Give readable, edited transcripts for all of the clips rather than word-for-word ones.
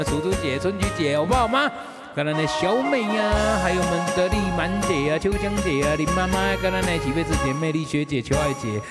楚楚姐、春菊姐，好不好吗？跟咱的小美啊，还有我们的丽满姐啊、秋香姐啊、林妈妈，跟咱的几位之姐、魅力学姐、邱爱姐。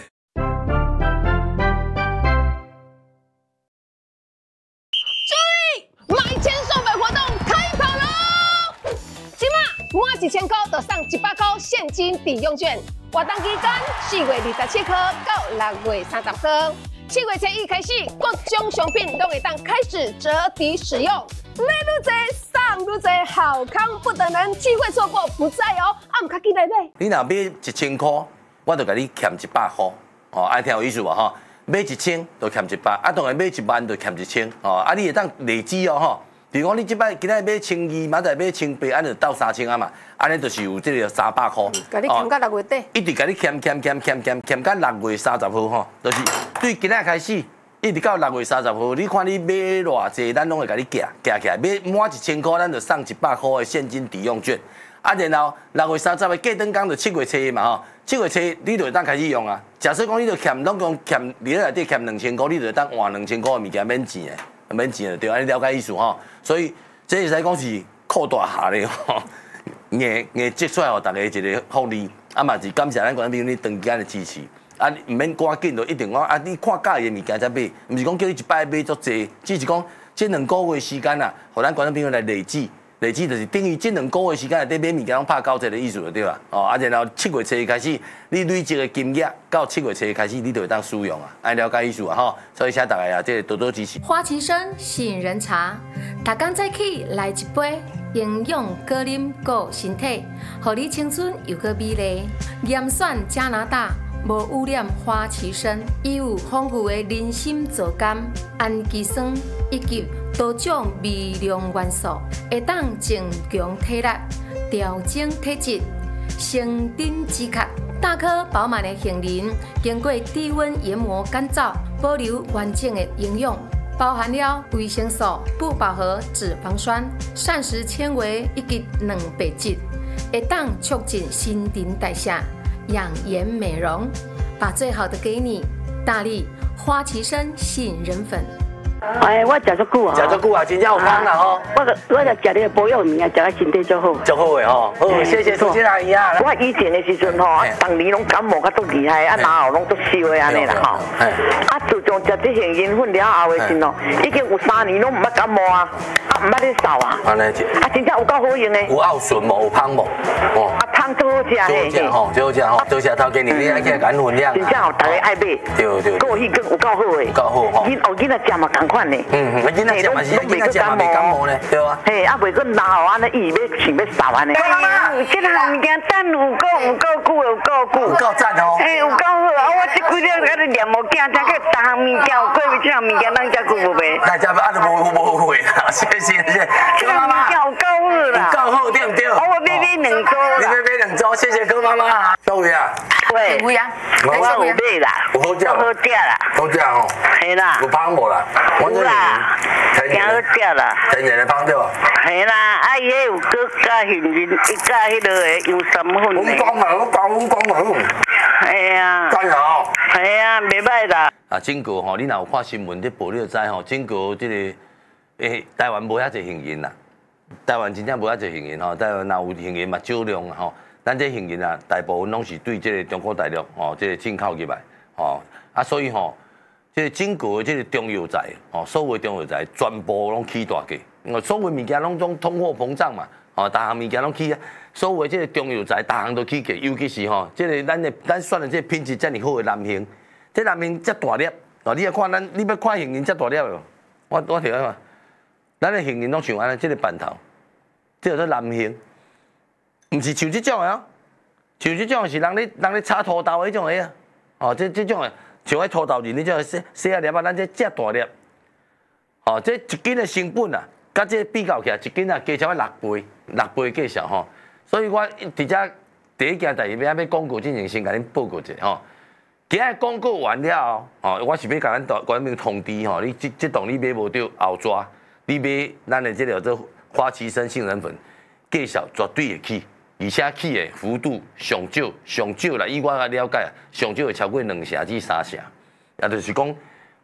买1000送百活动开跑喽！今满1000块就送100块现金抵用券，活动期间4月27号到6月30号，7月初1开始，各种商品都会当开始折抵使用。买愈多送愈多，好康不等人，机会错过不再哦！啊，唔卡记来买。 你若买1000块，我就甲你欠100块，哦，爱听有意思无吼？买1000就欠100，啊，当然买1万就欠1000，哦，啊，你会当累积哦吼。比如讲，你即摆今仔买1200，明仔买1800，安就到3000啊嘛，安尼就是有这个300块。 甲你欠到6月底。 一直甲你欠到6月30号吼，就是对今仔开始。一直到6月30号，你看你买偌济，咱拢会甲你寄起来。买满1000块，咱就送100块的现金抵用券。啊，然后6月30号过灯工就7月初1嘛吼，7月初1你就会当开始用啊。假设讲你就欠总共欠你内底欠2000块，你就会当换2000块的物件免钱的，免钱的对，安尼了解意思吼。所以这会使讲是扩大下咧吼，硬积出来互大家一个福利，啊嘛是感谢咱观众朋友你长时间的支持。啊，唔免赶紧就一定讲啊！你看介意的物件才买，唔是讲叫你一摆买足济，只是讲这2个月时间啊，互咱观众朋友来累积，就是等于这2个月时间内底买物件拢拍9折的意思就对啦。哦，啊，然后7月初1开始，你累积的金额到7月初1开始，你就会当使用啊，爱了解意思啊吼。所以请大家啊，这多多支持。 花旗参吸引人茶，大工早起来一杯，营养果饮顾身体，互你青春又个美丽。严选加拿大。无污染花旗参，伊有丰富的人参皂苷、氨基酸以及多种微量元素，会当增强体力、调整体质、生长止咳。大颗饱满的杏仁，经过低温研磨干燥，保留完整的营养，包含了维生素、不饱和脂肪酸、膳食纤维以及蛋白质，会当促进新陈代谢。养颜美容，把最好的给你。大力花旗参吸引人粉。 哎，我食足久啊， 食足久啊，真正有康啦吼。 我就食你保养物件，食到身体足好。 足好诶吼，好，谢谢苏姐阿姨啊。 我以前的时阵吼，当年拢感冒较足厉害，啊，然后拢足烧的安尼啦吼。啊，自从食这杏仁粉了后的时候，已经有3年拢唔捌感冒啊，啊唔捌咧扫啊。安尼啊，真正有够好用的。有拗顺无？有芳无？哦。啊，汤最好食嘿。最好食吼，最好食吼。多谢头家你爱去赶分量。真正哦，大家爱买。对对。够迄个有够好诶。有够好吼。囡仔食嘛共款呢。囡仔食嘛是，囡仔食嘛袂感冒呢，对啊。嘿，啊袂过老安尼，伊要想要扫安尼。妈妈，这项物件等有够久，有够赞哦。嘿，有够好啊！我这几日喺度念无惊，才去逐项物件有过这项物件，咱才久无卖。大家啊都无会啦，谢谢。这项物件有够好啦。有够好对不对？我买2组啦。你买2组，谢谢柯妈妈。小伟啊。喂。有呀。我有买啦。有好食。好食啦。好食吼。系啦。有芳无啦？有啦。挺好食啦。天然的芳对吧？系啦，啊伊迄有搁加杏仁，伊加迄落个油参粉。我讲嘛。系啊。加油。系啊，袂歹啦。啊，整个吼，你若有看新闻，你报你就知吼，整个这个台湾无遐济杏仁啦。台湾真正无遐济杏仁吼，台湾若有杏仁嘛少量吼。咱这杏仁啊，大部分拢是对这个中国大陆吼，这个进口入来吼，啊，所以吼，这个整个这个中药材吼，所有中药材全部拢起大价，所有物件拢通货膨胀嘛，吼，大项物件拢起啊，所有这个中药材大项都起价，尤其是吼，这个咱选的这品质遮尔好的南杏，这南杏遮大粒，哦，你要看你要看杏仁遮大粒哦，我调看，咱的杏仁拢像安尼，这个板头，这叫做南杏。唔是像这种的哦，像这种是人咧炒土豆迄种的啊，哦，这种的像迄土豆仁，你种细啊粒啊，咱这大粒，哦，这1斤的成本啊，甲这比较起来，1斤啊加超6倍计数吼，所以我伫遮第一件代志要广告之前先甲恁报告者吼，今日广告完了后，哦，我是要甲咱观众通知吼，你这档你买无到后抓，你买咱的这个做花旗参杏仁粉，价数绝对会起。而且起的幅度上少啦，以我个了解啊，上少会超过2成至3成，也就是讲，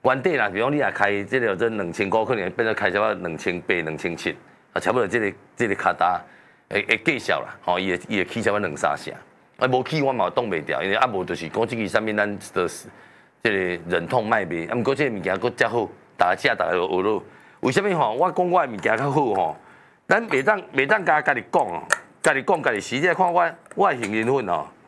原底啦，比如你若开这个这2000块，可能变做开差不多2800、2700，啊，差不多这个卡达会计数啦，吼，伊会起差不多2-3成，啊，无起我嘛挡袂掉，因为啊无就是讲这个啥物咱就是这个忍痛卖卖，啊，毋过这个物件佫遮好，大家就学咯。为什么吼？我讲我的物件较好吼，咱袂当家己讲哦，家己实际看我的杏仁粉哦。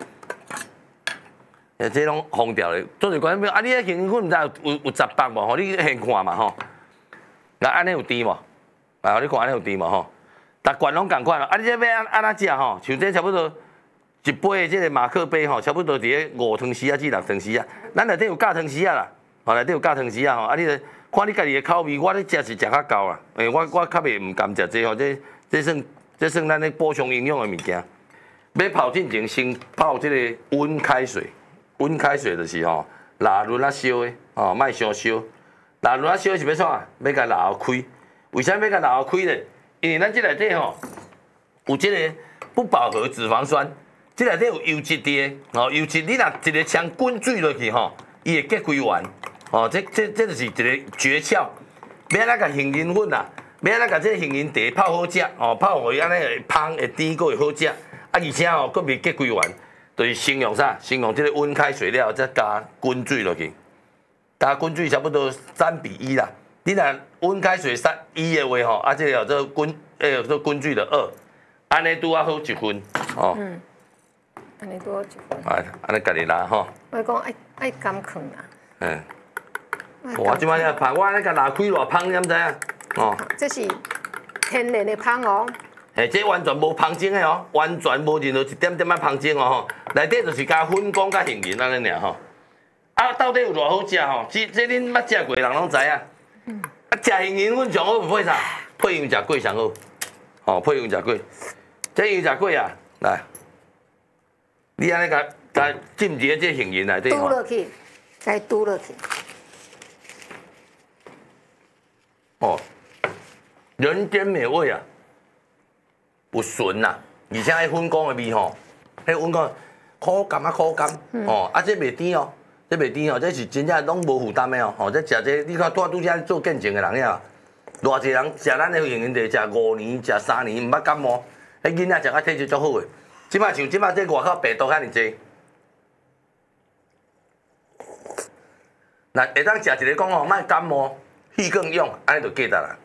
这拢封掉咧，做一关啊！你迄杏仁粉毋知有10包无？吼，你现看嘛吼。那安尼有甜无？啊，你看安尼有甜无吼？逐罐拢共款啊！你这要安怎食吼？像这差不多一杯的这个马克杯吼，差不多伫咧5汤匙啊至6汤匙啊。咱内底有加汤匙啊啦，吼内底有加汤匙啊吼。啊，你看你家己的口味，我咧食是食较够啦。我较袂唔甘食这吼，这算咱咧补充营养的物件。要泡进前先泡这个温开水。温开水就是吼，蜡轮啊烧的，吼，莫伤烧。蜡轮啊烧是要创啊？要甲蜡喉开。为啥要甲蜡喉开咧？因为咱这内底吼有这个不饱和脂肪酸，这内底有油脂的，吼，油脂你若一个枪滚水落去吼，伊会结规完。哦，这就是一个诀窍。要安怎甲杏仁粉啊？要安怎甲这个杏仁茶泡好食？哦，泡互伊安尼会芳会甜，佫会好食。啊，而且吼佫袂结规完。就是先用啥？先用这个温开水了，再加滚水落去，加滚水差不多3:1啦。你若温开水1的话吼，啊，这个做滚水的2，安尼拄啊好1分哦。 嗯，安尼拄好1分。 啊，安尼家己拿吼。 我讲爱甘放啦。 嗯。我即摆咧芳，我安尼甲拿开偌芳，你毋知影？哦。 这是天然的芳哦。 嘿，这完全无芳精的哦，完全无任何一点点仔芳精哦吼，内底就是加粉果甲杏仁安尼尔吼。啊，到底有偌好食吼？这恁捌食过的人拢知影。啊，食杏仁粉上好配啥？配羊食粿上好。哦，配羊食粿。这羊食粿啊，来，你安尼甲浸伫这杏仁内底吼。 嘟落去，该嘟落去。 哦，人间美味啊！有纯呐，而且迄粉果的味吼，迄粉果苦甘啊苦甘，哦，啊这袂甜哦，这袂甜哦，这是真正拢无负担的哦，吼，这食这你看拄则做见证的人呀，偌济人食咱的杏仁茶，食5年、食3年，毋捌感冒，迄囡仔食啊体质足好的。即摆像即摆这外口病毒遐尼济，那会当食一个讲吼，莫感冒，气更勇，安尼就记得啦。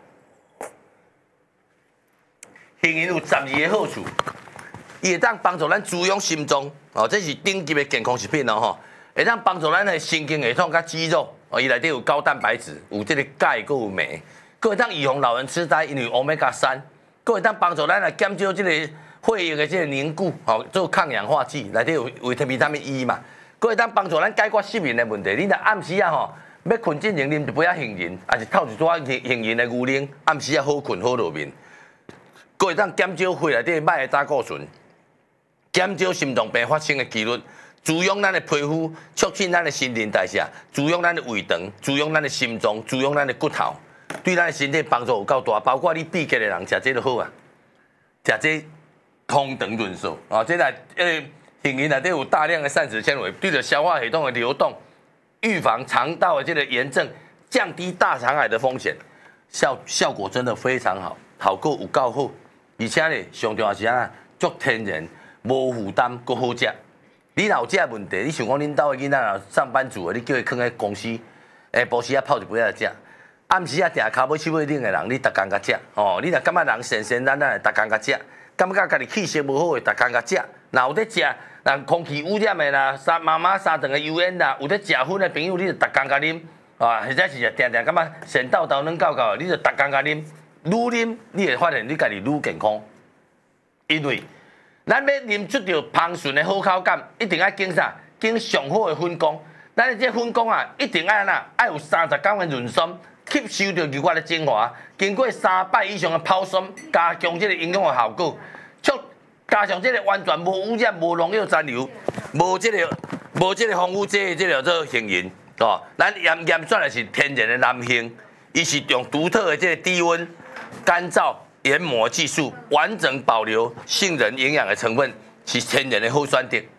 杏仁有12个好处，伊会当帮助咱滋养心脏，哦，这是顶级的健康食品哦吼，会当帮助咱的神经系统甲肌肉，哦，伊内底有高蛋白质，有这个钙，佫有镁，佫会当预防老人痴呆，因为Omega-3，佫会当帮助咱来减少这个血液的这个凝固，哦，做抗氧化剂，内底有维他命 E 嘛，佫会当帮助咱解决失眠的问题。你若暗时啊吼，要困之前啉一杯杏仁，还是透一撮杏仁的牛奶，暗时啊好困好入眠。佫会当减少血内底歹的胆固醇，减少心脏病发生的几率，滋养咱的皮肤，促进咱的新陈代谢，滋养咱的胃肠，滋养咱的心脏，滋养咱的骨头，对咱的身体帮助有够大。包括你闭结的人食这就好啊，食这通肠润燥啊，这杏仁内底有大量的膳食纤维，对着消化系统的流动，预防肠道的这个炎症，降低大肠癌的风险，效果真的非常好，效果有够好。而且咧，上重要是啊，足天然，无负担，佫好食。你若有这问题，你想讲恁兜的囡仔若上班族的，你叫伊囥喺公司，下晡时啊泡一杯来食，暗时啊定骹尾手尾冷的人，你逐工甲食。哦，你若感觉人神神咱咱，逐工甲食；感觉家己气色无好的，逐工甲食。若有咧食，人空气污染的啦，妈妈三顿的油烟啦，有咧食薰的朋友，你就逐工甲啉，啊，或者是定定感觉神叨叨软搞搞，你就逐工甲啉。愈啉，你会发现你家己愈健康，因为咱要啉出着芳醇的好口感，一定要经啥？经上好的粉果。咱的这粉果啊，一定爱哪？爱有30天的润酸，吸收着牛骨的精华，经过3摆以上的泡酸，加强这个营养的效果，加上这个完全无污染、无农药残留、无这个防腐剂的这个做杏仁，哦，咱严选的是天然的蓝杏，伊是用独特的这个低温。干燥研磨技术，完整保留杏仁营养的成分，是天然的好选择。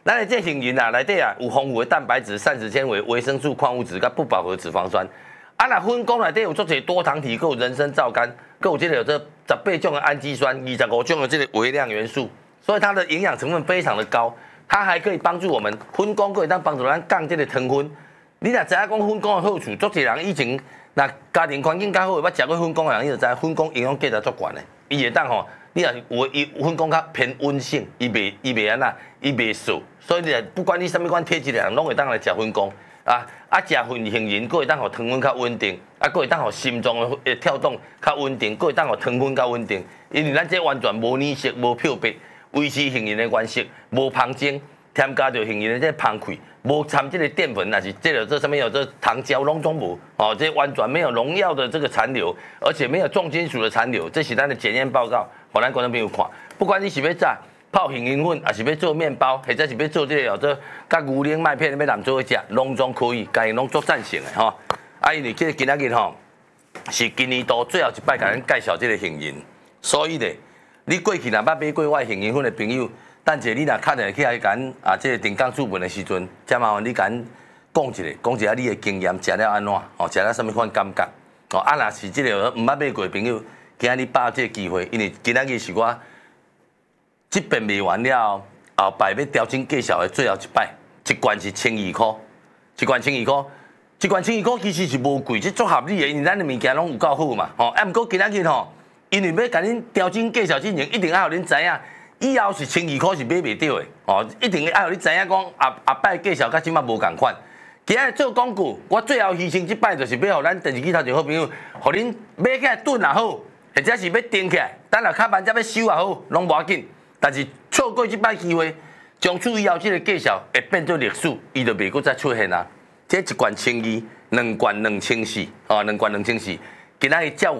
咱的这杏仁啊，内底啊有丰富的蛋白质、膳食纤维、维生素、矿物质、甲不饱和脂肪酸。啊，那粉果内底有足侪多糖体，还有人参、皂苷，还有这个有这18种的氨基酸、25种的这个微量元素，所以它的营养成分非常的高。它还可以帮助我们粉果，可以当帮助咱降这个糖分。你若知影讲粉果的好处，足侪人以前那家庭环境较好，捌食过粉果的人，你就知粉果营养价值足悬的。伊会当吼，你若有粉果较偏温性，伊袂安那，伊袂涩，所以你不管你什么款体质的人，拢会当来食粉果。食杏仁，佫会当互糖分较稳定，佫会当互心脏的跳动较稳定，佫会当互糖分较稳定。因为咱这完全无染色、无漂白，维持杏仁的原色，无芳精，添加着杏仁的这芳气，无掺这个淀粉，也是这个这上面有这糖胶拢总无哦，这完全没有农药的这个残留，而且没有重金属的残留，这是咱的检验报告，互咱观众朋友看。不管你是要炸。泡杏仁粉，还是要做面包，或者是要做这个做甲牛奶麦片要南做去食，拢总可以，家己拢做赞成的吼。因为这今仔日吼是今年度最后一摆，甲咱介绍这个杏仁，所以咧，你过去若捌买过我杏仁粉的朋友，等者你若敲电话起来甲这个定岗主文的时阵，再麻烦你甲讲一下你的经验，食了安怎？哦，食了什么款感觉？哦，若是这个毋捌买过的朋友，今仔日把握这个机会，因为今仔日是我。这边卖完了后摆要调整介绍的最后一摆，一罐是1200块，一罐1200块，一罐1200块其实是无贵，这足合理的，因为咱的物件拢有够好嘛。吼，毋过今仔日吼，因为要甲恁调整介绍之前，一定要互恁知影，以后是1200块是买袂到的。哦，一定要互你知影讲后摆介绍甲即摆无共款。今日做广告，我最后牺牲这摆就是要互咱电视机头前好朋友，互恁买起来炖也好，或者是要订起来，等下卡班才要收也好，拢无要紧。但是错过这摆机会，从此以后这个介绍会变做历史，伊就袂搁再出现啊！这一罐1200，2罐2400，哦，2罐2400，今仔日照。